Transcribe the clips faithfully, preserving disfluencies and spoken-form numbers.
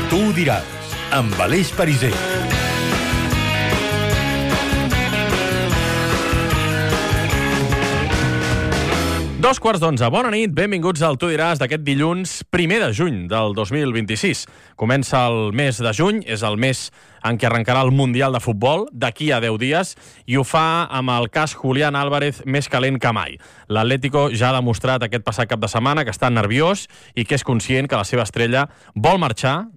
Tu ho diràs, amb Aleix Pariser. Dos quarts d'onze. Bona nit, benvinguts al Tu diràs d'aquest dilluns primer de juny del dos mil vint-i-sis. Comença el mes de juny, és el mes en què arrencarà el Mundial de Futbol, d'aquí a deu dies, i ho fa amb el cas Julián Álvarez més calent que mai. L'Atlético ja ha demostrat aquest passat cap de setmana que està nerviós i que és conscient que la seva estrella vol marxar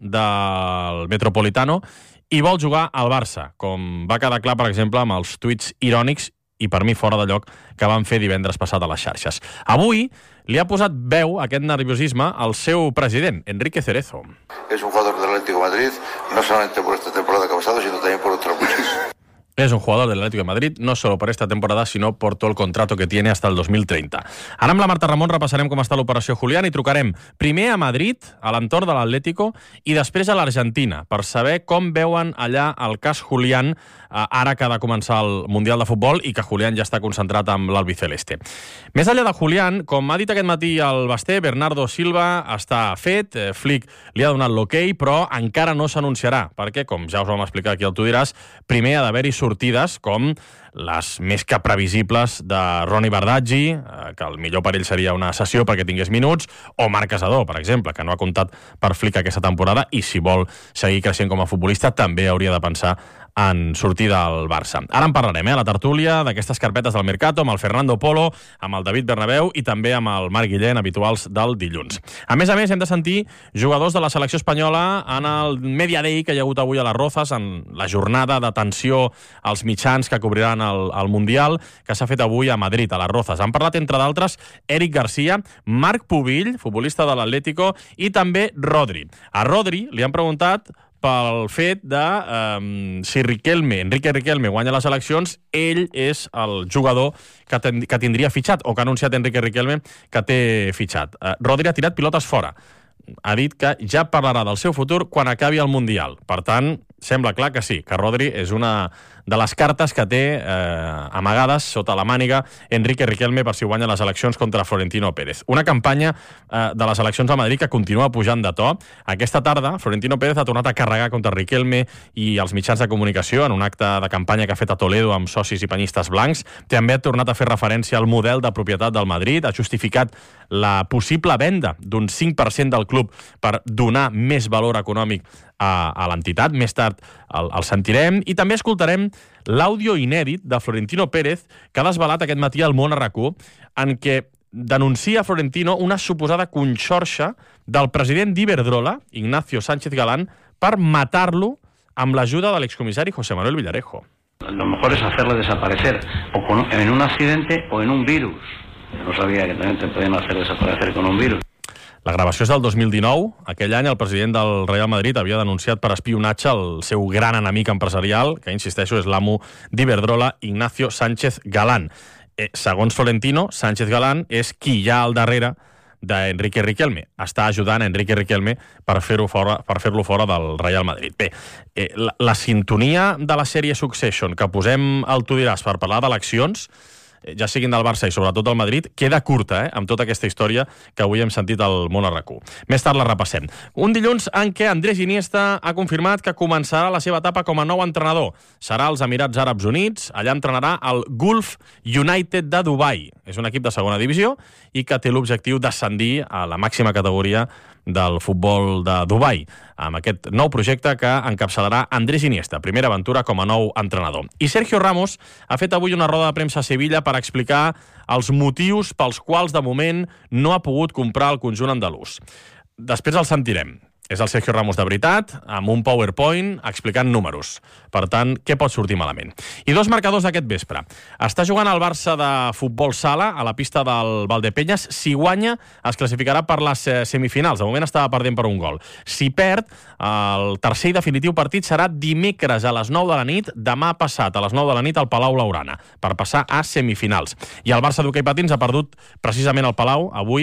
del Metropolitano i vol jugar al Barça, com va quedar clar, per exemple, amb els tuits irònics i per mi fora de lloc que van fer divendres passat a les xarxes. Avui li ha posat veu a aquest nerviosisme al seu president, Enrique Cerezo. Es un jugador del Atlético de Madrid, no solamente por esta temporada que ha pasado, sino también por otras muchas. Es un jugador del Atlético de Madrid, no solo por esta temporada, sino por todo el contrato que tiene hasta el dos mil treinta. Ara amb la Marta Ramon repassarem com està l'operació Julián i trucarem primer a Madrid, a l'entorn de l'Atlético, i després a l'Argentina, per saber com veuen allà el cas Julián, ara que ha de començar el Mundial de Futbol i que Julián ja està concentrat amb l'albiceleste. Més enllà de Julián, com ha dit aquest matí el Basté, Bernardo Silva està fet, Flick li ha donat l'ok, però encara no s'anunciarà, perquè, com ja us vam explicar aquí al Tu diràs, primer ha d'haver-hi sortides com les més que previsibles de Ronny Bardghji, que el millor per ell seria una sessió perquè tingués minuts, o Marc Casador, per exemple, que no ha comptat per Flick aquesta temporada i si vol seguir creixent com a futbolista també hauria de pensar en sortir del Barça. Ara en parlarem, eh, a la tertúlia d'aquestes carpetes del Mercato, amb el Fernando Polo, amb el David Bernabéu i també amb el Marc Guillén, habituals del dilluns. A més a més, hem de sentir jugadors de la selecció espanyola en el Media Day que hi ha hagut avui a les Rozas, en la jornada d'atenció als mitjans que cobriran el, el Mundial, que s'ha fet avui a Madrid, a les Rozas. Han parlat, entre d'altres, Eric Garcia, Marc Pubill, futbolista de l'Atlético, i també Rodri. A Rodri li han preguntat pel fet de um, si Riquelme, Enrique Riquelme guanya les eleccions, ell és el jugador que, ten, que tindria fitxat, o que ha anunciat Enrique Riquelme que té fitxat. Uh, Rodri ha tirat pilotes fora. Ha dit que ja parlarà del seu futur quan acabi el Mundial. Per tant, sembla clar que sí, que Rodri és una de les cartes que té eh, amagades sota la màniga Enrique Riquelme per si guanya les eleccions contra Florentino Pérez. Una campanya eh, de les eleccions a Madrid que continua pujant de to. Aquesta tarda, Florentino Pérez ha tornat a carregar contra Riquelme i els mitjans de comunicació en un acte de campanya que ha fet a Toledo amb socis i penyistes blancs. També ha tornat a fer referència al model de propietat del Madrid, ha justificat la possible venda d'un cinc per cent del club per donar més valor econòmic a, a l'entitat. Més tard el, el sentirem i també escoltarem l'àudio inèdit de Florentino Pérez que ha desvelat aquest matí al Món a RAC1 en què denuncia Florentino una suposada conxorxa del president d'Iberdrola, Ignacio Sánchez Galán, per matar-lo amb l'ajuda de l'excomissari José Manuel Villarejo. Lo mejor es hacerle desaparecer o con, en un accidente o en un virus. Yo no sabía que también te podían hacer desaparecer con un virus. La gravació és del dos mil dinou. Aquell any el president del Real Madrid havia denunciat per espionatge el seu gran enemic empresarial, que, insisteixo, és l'amo d'Iberdrola, Ignacio Sánchez Galán. Eh, segons Florentino, Sánchez Galán és qui hi ha al darrere d'Enrique Riquelme. Està ajudant Enrique Riquelme per fer-lo fora, per fer-lo fora del Real Madrid. Bé, eh, la, la sintonia de la sèrie Succession que posem al Tu diràs per parlar d'eleccions, ja siguin del Barça i sobretot del Madrid, queda curta, eh, amb tota aquesta història que avui hem sentit al Món a RAC1. Més tard la repassem. Un dilluns en què Andrés Iniesta ha confirmat que començarà la seva etapa com a nou entrenador. Serà als Emirats Àrabs Units, allà entrenarà el Gulf United de Dubai. És un equip de segona divisió i que té l'objectiu d'ascendir a la màxima categoria del futbol de Dubai, amb aquest nou projecte que encapçalarà Andrés Iniesta, primera aventura com a nou entrenador. I Sergio Ramos ha fet avui una roda de premsa a Sevilla per explicar els motius pels quals de moment no ha pogut comprar el conjunt andalús. Després el sentirem. És el Sergio Ramos de veritat, amb un PowerPoint explicant números. Per tant, què pot sortir malament? I dos marcadors d'aquest vespre. Està jugant el Barça de futbol sala a la pista del Valdepeñas. Si guanya, es classificarà per les semifinals. De moment estava perdent per un gol. Si perd, el tercer i definitiu partit serà dimecres a les nou de la nit, demà passat a les nou de la nit al Palau Blaugrana, per passar a semifinals. I el Barça d'hoquei patins ha perdut precisament al Palau avui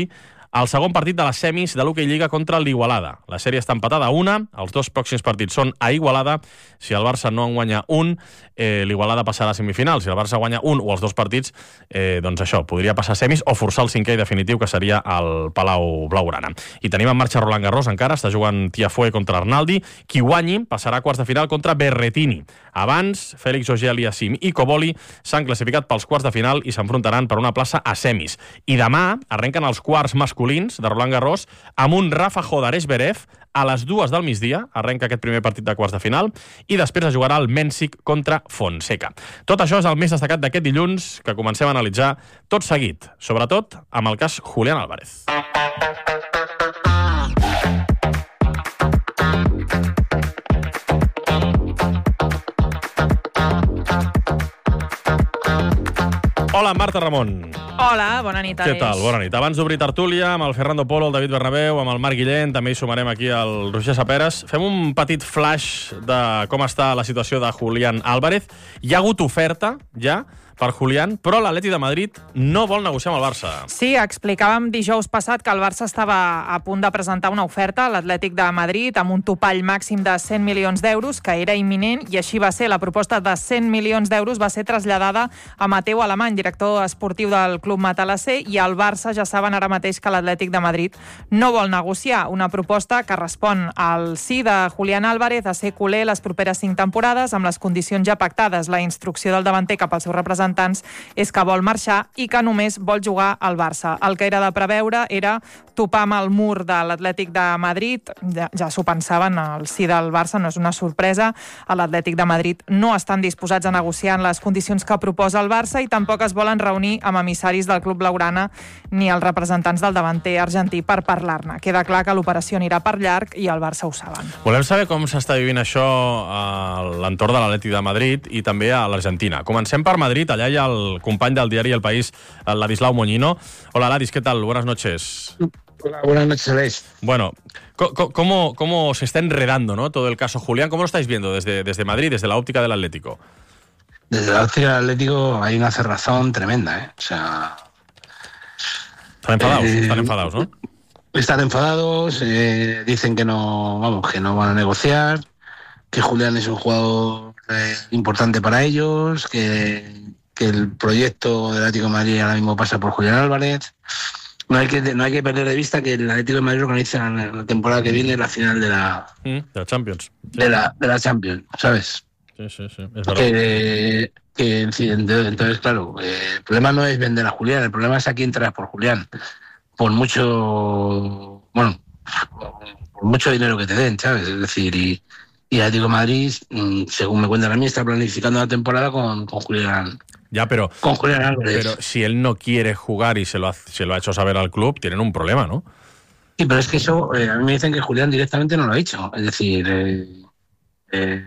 el segon partit de les semis de l'Hockey Lliga contra l'Igualada. La sèrie està empatada a una, els dos pròxims partits són a Igualada. Si el Barça no en guanya un, eh, l'Igualada passarà a semifinals. Si el Barça guanya un o els dos partits, eh, doncs això, podria passar a semis o forçar el cinquè i definitiu, que seria el Palau Blaugrana. I tenim en marxa Roland Garros encara, està jugant Tiafoe contra Arnaldi. Qui guanyi passarà a quarts de final contra Berrettini. Abans, Félix Auger-Aliassime i Cobolli s'han classificat pels quarts de final i s'enfrontaran per una plaça a semis. I demà arrenquen els quarts masculins de Roland Garros amb un Rafa Jodares-Zverev a les dues del migdia. Arrenca aquest primer partit de quarts de final i després es jugarà el Mensik contra Fonseca. Tot això és el més destacat d'aquest dilluns, que comencem a analitzar tot seguit, sobretot amb el cas Julián Álvarez. Hola, Marta Ramon. Hola, bona nit, Aleix. Què tal? Bona nit. Abans d'obrir tertúlia amb el Fernando Polo, el David Bernabéu, amb el Marc Guillén, també hi sumarem aquí el Roger Saperes. Fem un petit flash de com està la situació de Julián Álvarez. Hi ha hagut oferta, ja, per Julián, però l'Atlètic de Madrid no vol negociar amb el Barça. Sí, explicàvem dijous passat que el Barça estava a punt de presentar una oferta a l'Atlètic de Madrid amb un topall màxim de cent milions d'euros, que era imminent, i així va ser. La proposta de cent milions d'euros va ser traslladada a Mateu Alemany, director esportiu del club matalasser, i el Barça ja saben ara mateix que l'Atlètic de Madrid no vol negociar. Una proposta que respon al sí de Julián Álvarez a ser culer les properes cinc temporades amb les condicions ja pactades. La instrucció del davanter cap al seu representant és que vol marxar i que només vol jugar al Barça. El que era de preveure era topar amb el mur de l'Atlètic de Madrid. Ja, ja s'ho pensaven, el sí del Barça no és una sorpresa. A l'Atlètic de Madrid no estan disposats a negociar en les condicions que proposa el Barça i tampoc es volen reunir amb emissaris del club blaugrana ni els representants del davanter argentí per parlar-ne. Queda clar que l'operació anirà per llarg i el Barça ho saben. Volem saber com s'està vivint això a l'entorn de l'Atlètic de Madrid i també a l'Argentina. Comencem per Madrid. Allá hay el compañ del diario El País, Ladislao Moñino. Hola, Ladis, ¿qué tal? Buenas noches. Hola, buenas noches, Aleix. Bueno, ¿cómo, cómo se está enredando, ¿no?, todo el caso Julián? ¿Cómo lo estáis viendo desde, desde Madrid, desde la óptica del Atlético? Desde la óptica del Atlético hay una cerrazón tremenda, ¿eh? O sea... Están enfadados, eh, están enfadados, ¿no? Están enfadados, eh, dicen que no, vamos, que no van a negociar, que Julián es un jugador eh, importante para ellos, que... que el proyecto del Atlético de Madrid ahora mismo pasa por Julián Álvarez. No hay que no hay que perder de vista que el Atlético de Madrid organiza la temporada que viene la final de la mm, de la Champions. De la, de la Champions, ¿sabes? Sí, sí, sí, es verdad. Que, que entonces, claro, eh, el problema no es vender a Julián, el problema es a quién traes por Julián. Por mucho, bueno, por mucho dinero que te den, ¿sabes? Es decir, y, y el Atlético de Madrid, según me cuentan a mí, está planificando la temporada con, con Julián. Ya, pero, con Julián Álvarez. Pero si él no quiere jugar y se lo ha, se lo ha hecho saber al club, tienen un problema, ¿no? Sí, pero es que eso, eh, a mí me dicen que Julián directamente no lo ha dicho. Es decir, eh, eh,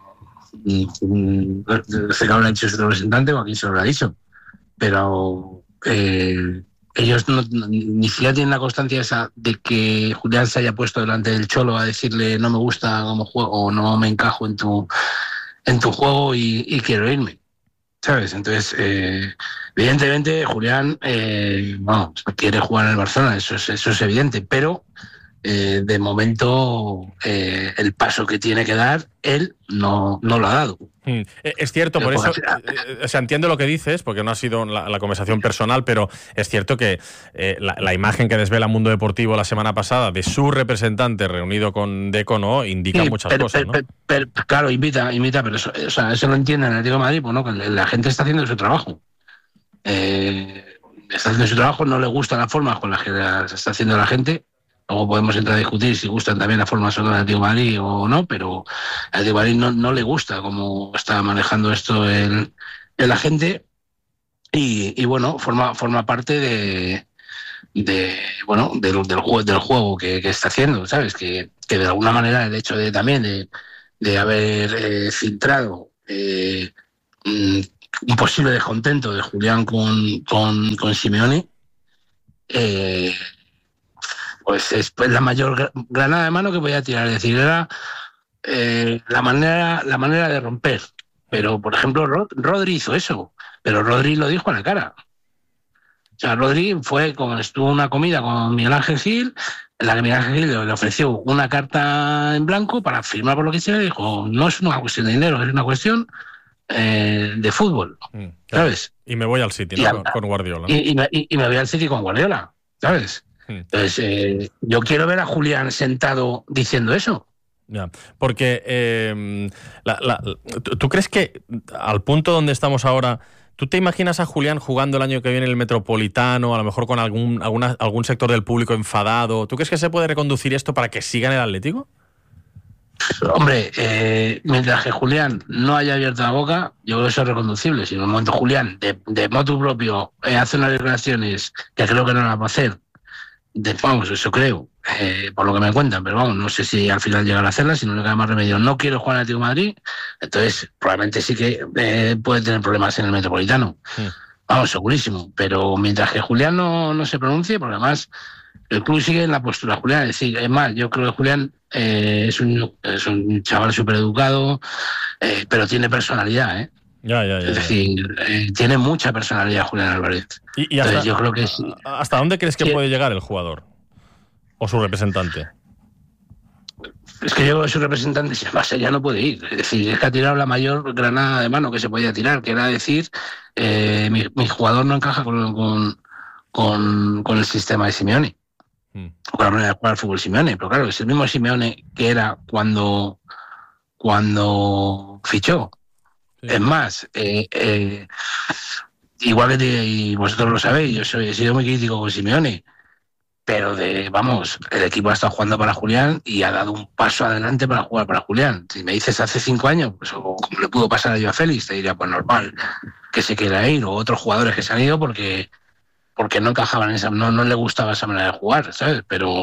no sé qué lo ha dicho su representante o a quién se lo ha dicho. Pero eh, ellos no, ni siquiera tienen la constancia esa de que Julián se haya puesto delante del Cholo a decirle no me gusta cómo juego o no me encajo en tu, en tu juego y, y quiero irme. ¿Sabes? Entonces, eh, evidentemente, Julián eh, bueno, quiere jugar en el Barcelona, eso es, eso es evidente, pero eh, de momento eh, el paso que tiene que dar, él no, no lo ha dado. Mm. Es cierto, por eso, o sea, entiendo lo que dices, porque no ha sido la, la conversación personal, pero es cierto que eh, la, la imagen que desvela Mundo Deportivo la semana pasada de su representante reunido con Deco, ¿no?, indica sí, muchas pero, cosas, pero, ¿no? Pero, pero, claro, invita, invita, pero eso, o sea, eso lo entiende el Atlético de Madrid, pues no, que la gente está haciendo su trabajo. Eh, está haciendo su trabajo, no le gusta la forma con la que se está haciendo la gente. Luego podemos entrar a discutir si gustan también las formas del Atlético de Madrid o no, pero al Atlético de Madrid no, no le gusta cómo está manejando esto el, el agente y, y bueno, forma, forma parte de, de bueno del, del, juego, del juego que, que está haciendo, ¿sabes? Que, que de alguna manera el hecho de también de, de haber eh, filtrado eh, un posible descontento de Julián con, con, con Simeone, eh, pues es pues la mayor granada de mano que voy a tirar. Es decir, era eh, la manera la manera de romper. Pero, por ejemplo, Rod, Rodri hizo eso. Pero Rodri lo dijo a la cara. sea, Rodri fue, como estuvo una comida con Miguel Ángel Gil, en la que Miguel Ángel Gil le ofreció una carta en blanco para firmar por lo que sea, y dijo, no es una cuestión de dinero, es una cuestión eh, de fútbol, mm, ¿sabes? Y me voy al City, ¿no? Con, con Guardiola. ¿No? Y, y, me, y me voy al City con Guardiola, ¿sabes? Mm. Entonces, eh, yo quiero ver a Julián sentado diciendo eso. Ya, porque eh, la, la, ¿tú crees que al punto donde estamos ahora, tú te imaginas a Julián jugando el año que viene en el Metropolitano, a lo mejor con algún, alguna, algún sector del público enfadado? ¿Tú crees que se puede reconducir esto para que siga en el Atlético? Hombre, eh, mientras que Julián no haya abierto la boca, yo creo que eso es reconducible. Si en un momento Julián, de, de motu propio, eh, hace unas declaraciones que creo que no las va a hacer, de, vamos, eso creo, eh, por lo que me cuentan, pero vamos, no sé si al final llegará a hacerlas, si no le queda más remedio. No quiero jugar al Atlético de Madrid, entonces probablemente sí que eh, puede tener problemas en el Metropolitano. Sí. Vamos, segurísimo. Pero mientras que Julián no, no se pronuncie, porque además el club sigue en la postura de Julián. Es decir, es más, yo creo que Julián eh, es, un, es un chaval súper educado, eh, pero tiene personalidad, ¿eh? Ya, ya, ya, es decir, eh, tiene mucha personalidad Julián Álvarez. ¿Y, y hasta, Entonces, yo creo que sí. ¿Hasta dónde crees que sí. puede llegar el jugador? ¿O su representante? Es que yo creo que su representante más allá no puede ir. Es decir, es que ha tirado la mayor granada de mano que se podía tirar, que era decir, eh, mi, mi jugador no encaja con, con, con, con el sistema de Simeone. Hmm. O con la manera de jugar al fútbol Simeone. Pero claro, es el mismo Simeone que era cuando, cuando fichó. Sí. Es más, eh, eh, igual que te, y vosotros lo sabéis, yo soy, he sido muy crítico con Simeone, pero de, vamos, el equipo ha estado jugando para Julián y ha dado un paso adelante para jugar para Julián. Si me dices hace cinco años, pues o como le pudo pasar a yo a Félix, te diría, pues normal que se quiera ir, o otros jugadores que se han ido porque, porque no encajaban en esa, no, no le gustaba esa manera de jugar, ¿sabes? Pero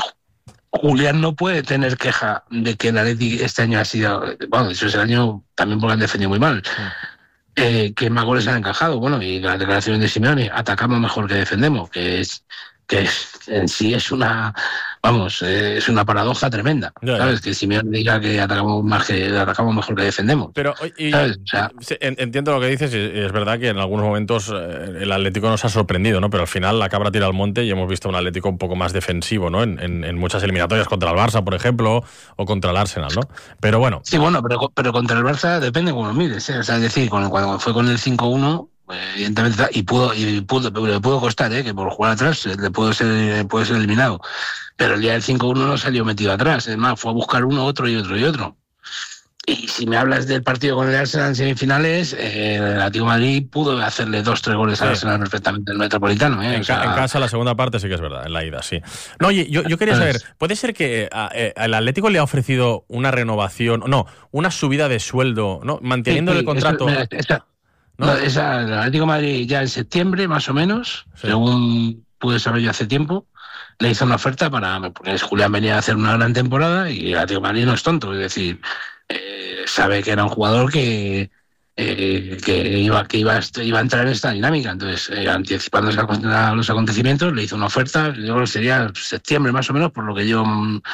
Julián no puede tener queja de que el Atleti este año ha sido, bueno, eso es el año también porque han defendido muy mal, sí. eh, que más goles han encajado, bueno, y las declaraciones de Simeone, atacamos mejor que defendemos, que es que en sí es una, vamos, eh, es una paradoja tremenda, ya, ¿sabes? Ya. Que Simeone diga que atacamos más que atacamos mejor que defendemos. Pero y, ¿sabes? O sea, entiendo lo que dices y es verdad que en algunos momentos el Atlético nos ha sorprendido, ¿no? Pero al final la cabra tira al monte y hemos visto un Atlético un poco más defensivo, ¿no? En, en, en muchas eliminatorias contra el Barça, por ejemplo, o contra el Arsenal, ¿no? Pero bueno. Sí, bueno, pero, pero contra el Barça depende cómo lo mires, ¿eh? O sea, es decir, cuando, cuando fue con el cinco uno, evidentemente, y pudo y pudo le pudo costar, ¿eh? Que por jugar atrás le pudo ser puede ser eliminado, pero el día del cinco uno no salió metido atrás, es más, fue a buscar uno, otro y otro y otro. Y si me hablas del partido con el Arsenal en semifinales, eh, el Atlético de Madrid pudo hacerle dos, tres goles al sí. Arsenal perfectamente en el Metropolitano. ¿eh? En, o sea, ca- en casa la segunda parte sí que es verdad, en la ida, sí. No, oye, yo, yo quería saber, ¿puede ser que a, eh, el Atlético le ha ofrecido una renovación, no, una subida de sueldo, no, manteniendo sí, sí, el contrato? Eso, esa, ¿no? No, esa, el Atlético de Madrid ya en septiembre, más o menos, sí. según pude saber yo hace tiempo, le hizo una oferta para, porque Julián venía a hacer una gran temporada y el Atlético de Madrid no es tonto, es decir, eh, sabe que era un jugador que eh, que iba que iba, iba a entrar en esta dinámica, entonces eh, anticipándose a los acontecimientos le hizo una oferta, yo creo que sería septiembre más o menos, por lo que yo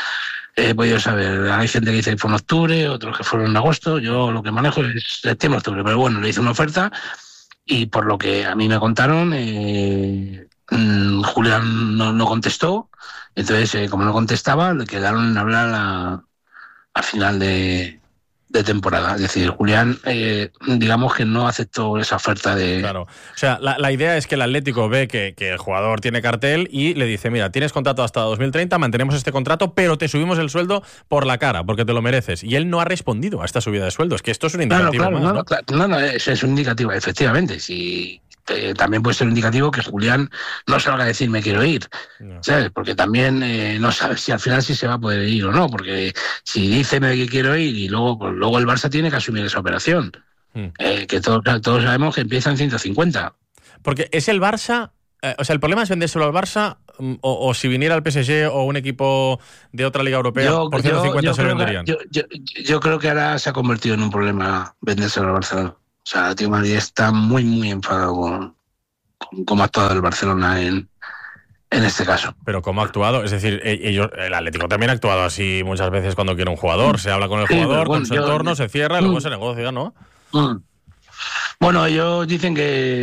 he podido saber. Hay gente que dice que fue en octubre, otros que fueron en agosto, yo lo que manejo es septiembre, octubre, pero bueno, le hizo una oferta y por lo que a mí me contaron, eh, mmm, Julián no, no contestó, entonces eh, como no contestaba, le quedaron en hablar a, a final de de temporada. Es decir, Julián, eh, digamos que no aceptó esa oferta de... Claro. O sea, la, la idea es que el Atlético ve que, que el jugador tiene cartel y le dice, mira, tienes contrato hasta dos mil treinta, mantenemos este contrato, pero te subimos el sueldo por la cara, porque te lo mereces. Y él no ha respondido a esta subida de sueldos, que esto es un indicativo. Claro, claro, más, no, ¿no? Claro, no, no, eso es un indicativo, efectivamente. Si... Eh, también puede ser un indicativo que Julián no salga a decir me quiero ir, no. ¿sabes? Porque también eh, no sabe si al final sí se va a poder ir o no, porque si dice que quiero ir y luego, pues, luego el Barça tiene que asumir esa operación, mm. eh, que todos, todos sabemos que empieza en ciento cincuenta. Porque es el Barça, eh, o sea, el problema es vendérselo al Barça o, o si viniera al P S G o un equipo de otra liga europea, yo, por ciento cincuenta yo, yo se lo venderían. Que, yo, yo, yo creo que ahora se ha convertido en un problema vendérselo al Barcelona. O sea, el Atlético de Madrid está muy, muy enfadado con, con cómo ha actuado el Barcelona en, en este caso. Pero ¿cómo ha actuado? Es decir, ellos, el Atlético también ha actuado así muchas veces cuando quiere un jugador. Se habla con el jugador, sí, bueno, con su yo, entorno, yo, se cierra y luego mm, se negocia, ¿no? Mm. Bueno, ellos dicen que,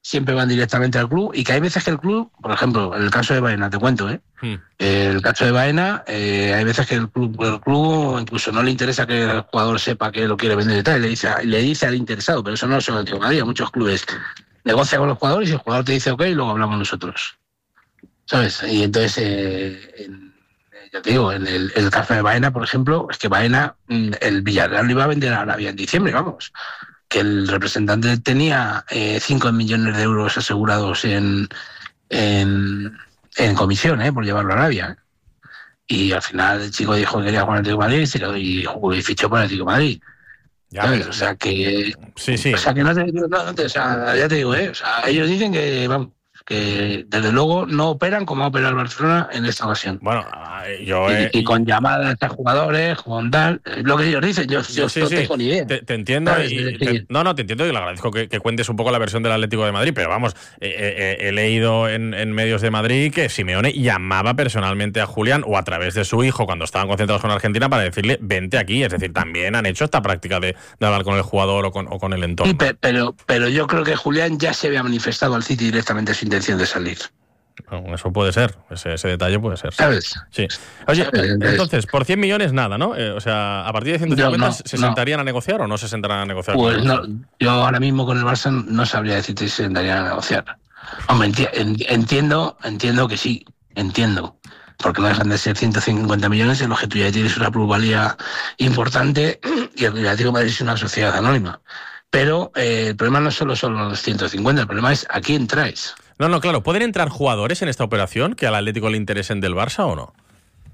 siempre van directamente al club y que hay veces que el club, por ejemplo, en el caso de Baena, te cuento, ¿eh? Hmm. El caso de Baena, eh, hay veces que el club, el club incluso no le interesa que el jugador sepa que lo quiere vender y tal, le dice, le dice al interesado, pero eso no es solo el Atlético de Madrid, muchos clubes negocian con los jugadores y el jugador te dice ok y luego hablamos nosotros, ¿sabes? Y entonces, eh, en, ya te digo, en el, el caso de Baena, por ejemplo, es que Baena, el Villarreal lo iba a vender a Arabia en diciembre, vamos, que el representante tenía eh, cinco millones de euros asegurados en, en, en comisión, eh, por llevarlo a Arabia. Y al final el chico dijo que quería jugar al Atlético de Madrid y se quedó y, y fichó por el Atlético de Madrid. Ya, pero, o sea que... Sí, sí. O sea que no te, no, no te, o sea, ya te digo, eh, o sea, ellos dicen que... Vamos, que desde luego no operan como ha operado el Barcelona en esta ocasión. Bueno, yo... Y, eh, y con llamadas a jugadores, con tal, lo que ellos dicen, yo, yo sí, no sí, tengo ni idea. Te, te entiendo, y, te, no, no, te entiendo y le agradezco que, que cuentes un poco la versión del Atlético de Madrid, pero vamos, eh, eh, he leído en, en medios de Madrid que Simeone llamaba personalmente a Julián o a través de su hijo cuando estaban concentrados con Argentina para decirle, vente aquí, es decir, también han hecho esta práctica de, de hablar con el jugador o con, o con el entorno. Sí, pero, pero yo creo que Julián ya se había manifestado al City directamente su intención de salir. Bueno, eso puede ser, ese, ese detalle puede ser. ¿Sabes? Sí. Oye, ¿sabes? Entonces, por cien millones nada, ¿no? Eh, o sea, a partir de ciento cincuenta, no, ¿se no. sentarían a negociar o no se sentarán a negociar? Pues no, yo ahora mismo con el Barça no sabría decirte si se sentarían a negociar. Hombre, enti- entiendo, entiendo que sí, entiendo. Porque no dejan de ser ciento cincuenta millones en los que tú ya tienes una plusvalía importante y el Atlético de Madrid es una sociedad anónima. Pero eh, el problema no solo son los ciento cincuenta, el problema es a quién traes. No, no, claro. ¿Pueden entrar jugadores en esta operación que al Atlético le interesen del Barça o no?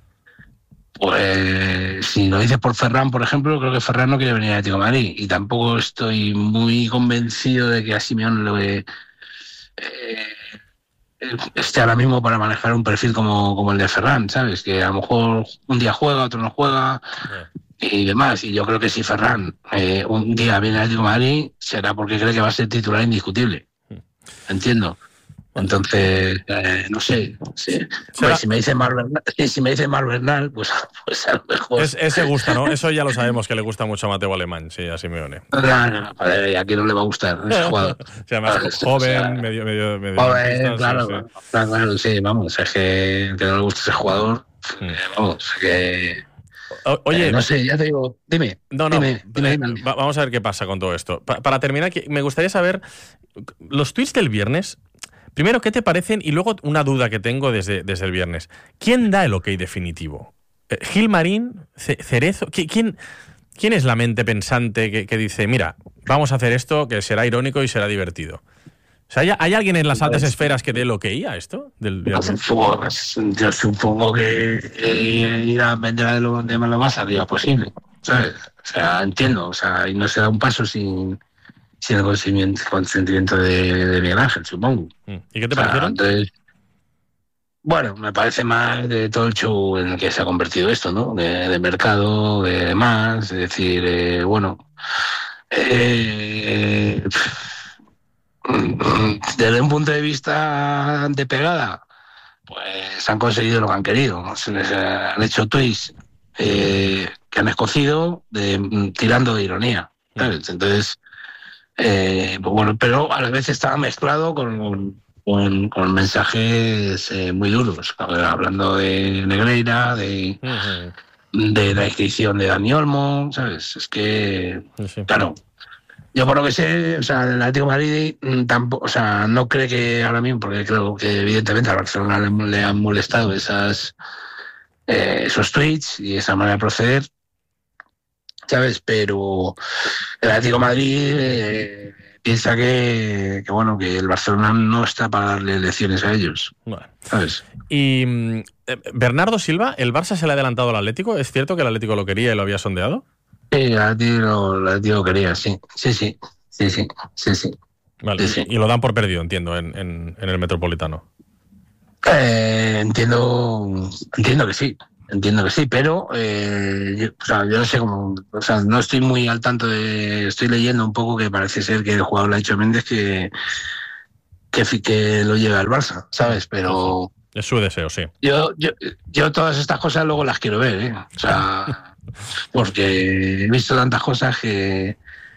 Pues si lo dices por Ferran, por ejemplo, creo que Ferran no quiere venir al Atlético de Madrid y tampoco estoy muy convencido de que a Simeone le eh, esté ahora mismo para manejar un perfil como, como el de Ferran, ¿sabes? Que a lo mejor un día juega, otro no juega yeah. y demás. Y yo creo que si Ferran eh, un día viene al Atlético de Madrid será porque cree que va a ser titular indiscutible. Entiendo. Entonces, eh, no sé. Sí. Pues si me dicen Mar Bernal, si me dicen Mar Bernal, pues, pues a lo mejor. Es, ese gusta, ¿no? Eso ya lo sabemos que le gusta mucho a Mateo Alemán, sí, a Simeone. No, no, no, a quién no le va a gustar ese jugador. O sea, más Pues, joven, o sea, medio, medio, medio. Joven, claro, sí, sí. Claro, claro, sí, vamos, es que, que no le gusta ese jugador, mm. eh, vamos, que. O, oye, eh, no sé, ya te digo, dime. No, no, dime, dime, dime. Va, vamos a ver qué pasa con todo esto. Pa, para terminar, me gustaría saber los tweets del viernes. Primero, ¿qué te parecen? Y luego una duda que tengo desde, desde el viernes. ¿Quién da el ok definitivo? ¿Gil Marín? ¿Cerezo? ¿Quién, quién es la mente pensante que, que dice, mira, vamos a hacer esto que será irónico y será divertido? O sea, ¿hay, ¿hay alguien en las altas esferas que dé el ok a esto? Del, del... Yo supongo que eh, irá a vender de lo, de lo más arriba posible, ¿sabes? O sea, entiendo, o sea, y no se da un paso sin... sin el consentimiento, consentimiento de, de Miguel Ángel, supongo. ¿Y qué te o sea, parecieron? Entonces, bueno, me parece más de todo el show en el que se ha convertido esto, ¿no? De, de mercado, de demás, es decir, eh, bueno, eh, desde un punto de vista de pegada, pues han conseguido lo que han querido. Se les han hecho tweets eh, que han escocido de, tirando de ironía, ¿sabes? Entonces, Eh, pues bueno, pero a la vez estaba mezclado con, con, con mensajes eh, muy duros, hablando de Negreira, de, uh-huh. de la inscripción de Dani Olmo, ¿sabes? Es que, sí. Claro, yo por lo que sé, o sea, el Atlético de Madrid tampoco, o sea, no cree que ahora mismo, porque creo que evidentemente a Barcelona le, le han molestado esas eh, esos tweets y esa manera de proceder, ¿sabes? Pero el Atlético de Madrid eh, piensa que, que bueno que el Barcelona no está para darle lecciones a ellos, bueno. ¿Sabes? Y eh, Bernardo Silva, ¿el Barça se le ha adelantado al Atlético? ¿Es cierto que el Atlético lo quería y lo había sondeado? Sí, el Atlético, el Atlético lo quería, sí, sí, sí, sí, sí, sí, sí. Vale. Sí, sí. Y lo dan por perdido, entiendo, en, en, en el Metropolitano. Eh, entiendo, entiendo que sí. Entiendo que sí, pero eh, yo, o sea, yo no sé cómo, o sea, no estoy muy al tanto de, estoy leyendo un poco que parece ser que el jugador le ha dicho a Méndez que, que, que lo lleve al Barça, ¿sabes? Pero es su deseo, sí. Yo, yo, yo todas estas cosas luego las quiero ver, ¿eh? O sea, porque he visto tantas cosas que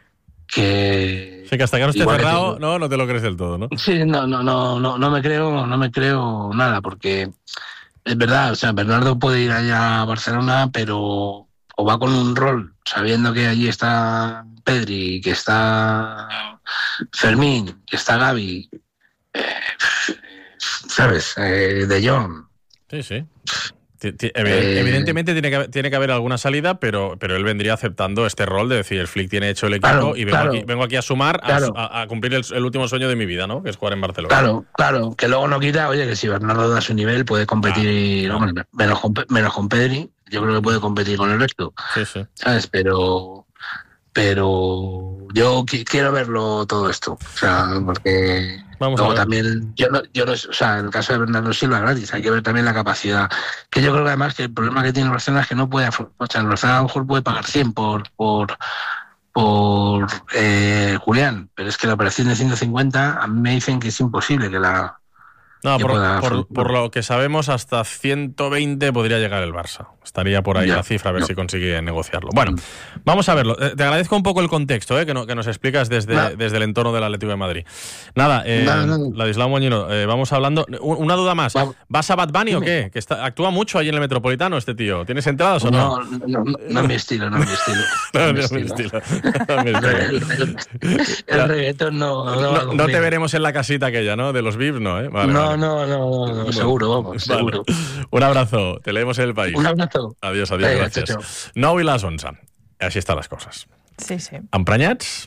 que... Sí, que hasta que no esté igual cerrado, que- no, no te lo crees del todo, ¿no? Sí, no, no, no, no, no me creo, no me creo nada, porque es verdad, o sea, Bernardo puede ir allá a Barcelona, pero o va con un rol, sabiendo que allí está Pedri, que está Fermín, que está Gavi, eh, ¿sabes? Eh, De Jong. Sí, sí. Ti- ti- eviden- Eh, Evidentemente tiene que, haber- tiene que haber alguna salida, pero, pero él vendría aceptando este rol de decir, el Flick tiene hecho el equipo Claro, y vengo, claro. aquí, vengo aquí a sumar, a- Claro. a, a cumplir el, el último sueño de mi vida, ¿no? Que es jugar en Barcelona. Claro, claro, que luego no quita, oye, que si Bernardo da su nivel puede competir, Claro, hombre, menos, con, Pe- menos con Pedri, yo creo que puede competir con el resto, Sí, sí. ¿sabes? Pero, pero yo qui- quiero verlo todo esto, o sea, porque Vamos a luego ver. también, yo no, yo no, o sea, en el caso de Bernardo Silva, gratis, hay que ver también la capacidad, que yo creo que además que el problema que tiene el Barcelona es que no puede, afro- o sea, el Barcelona a lo mejor puede pagar cien por, por, por eh, Julián, pero es que la operación de ciento cincuenta a mí me dicen que es imposible que la... No, que por, pueda por- afrontar. por lo que sabemos, hasta ciento veinte podría llegar el Barça. Estaría por ahí Ya, la cifra, a ver no. si consigue negociarlo. Bueno, vamos a verlo. Eh, Te agradezco un poco el contexto eh, que, no- que nos explicas desde, No. desde el entorno del Atlético de Madrid. Nada, eh, No, no. Ladislau Moñino, eh, vamos hablando. U- Una duda más. Vamos. ¿Vas a Bad Bunny o Dime. qué? Que está, actúa mucho allí en el Metropolitano este tío. ¿Tienes entradas o no? No, no, no, no es mi estilo, no es mi estilo. No, No no es es mi mi estilo. estilo. No es mi El, estilo. el- el reggaetón no, no, va No, no te conmigo. veremos en la casita aquella, ¿no? De los V I P, ¿no? ¿eh? Vale, No, vale. no, no, no, no, seguro, vamos, Vale. seguro. Un abrazo. Te leemos en El País. Un abrazo. Adiós, adiós, Vinga, gràcies. chao, nou i les onze. Així estan les coses. Sí, sí. Emprenyats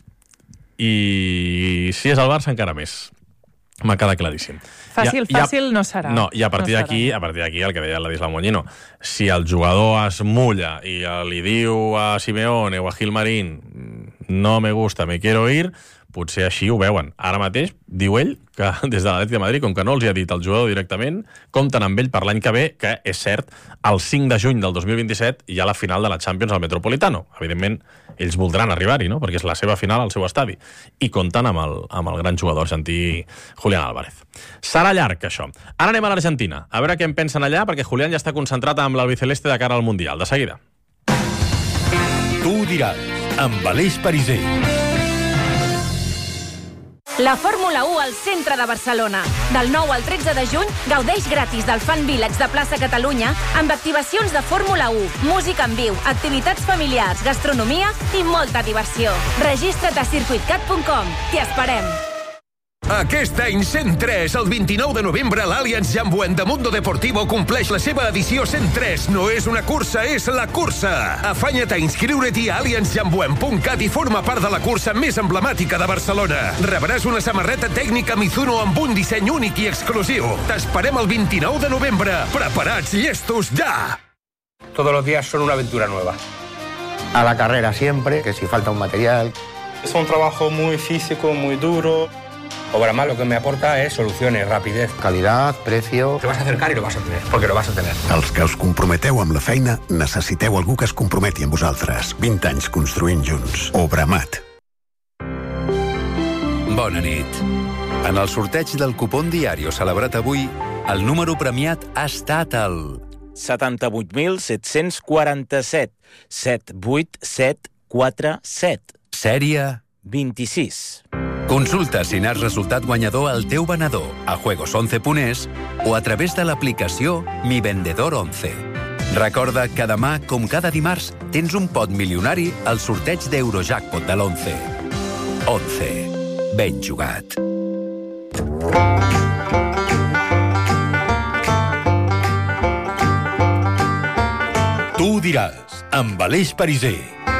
i si és el Barça encara més. M'ha quedat claríssim. Fàcil, I a- fàcil no serà. No, i a partir No d'aquí, serà. a partir d'aquí, el que deia l'Adislau Moñino, si el jugador es mulla i li diu a Simeone o a Gilmarín no me gusta, me quiero ir, potser així ho veuen. Ara mateix, diu ell, que des de l'Atlètic de Madrid, com que no els hi ha dit el jugador directament, compten amb ell per l'any que ve, que és cert, el cinc de juny del dos mil vint-i-set hi ha la final de la Champions al Metropolitano. Evidentment, ells voldran arribar-hi, no?, perquè és la seva final al seu estadi. I compten amb el, amb el gran jugador argentí Julián Álvarez. Serà llarg, això. Ara anem a l'Argentina, a veure què en pensen allà, perquè Julián ja està concentrat amb l'albiceleste de cara al Mundial. De seguida. Tu ho diràs, amb Aleix Pariser. La Fórmula u al centre de Barcelona. Del nou al tretze de juny, gaudeix gratis del Fan Village de Plaça Catalunya amb activacions de Fórmula u, música en viu, activitats familiars, gastronomia i molta diversió. Registra't a circuit cat punt com. T'hi esperem. Aquest any cent tres, el vint-i-nou de novembre, l'Allianz Jambuent de Mundo Deportivo compleix la seva edició cent tres. No és una cursa, és la cursa. Afanya't a inscriure-t'hi a allianz jambuent punt cat i forma part de la cursa més emblemàtica de Barcelona. Rebràs una samarreta tècnica Mizuno amb un disseny únic i exclusiu. T'esperem el vint-i-nou de novembre. Preparats, llestos, ja! Todos los días son una aventura nueva. A la carrera siempre, que si falta un material. Es un trabajo muy físico, muy duro. Obramat lo que me aporta es soluciones, rapidez. Calidad, precio... Te vas a acercar y lo vas a tener, porque lo vas a tener. Els que us comprometeu amb la feina, necessiteu algú que es comprometi amb vosaltres. vint anys construint junts. Obramat. Bona nit. En el sorteig del cupón diario celebrat avui, el número premiat ha estat el... setanta-vuit mil set-cents quaranta-set. set vuit set quatre set. Sèrie... vint-i-sis. Consulta si n'has resultat guanyador al teu venedor a juegos once punt es o a través de l'aplicació Mi Vendedor once. Recorda que demà, com cada dimarts, tens un pot milionari al sorteig d'Eurojackpot de l'once. once. Ben jugat. Tu ho diràs, amb Aleix Pariser.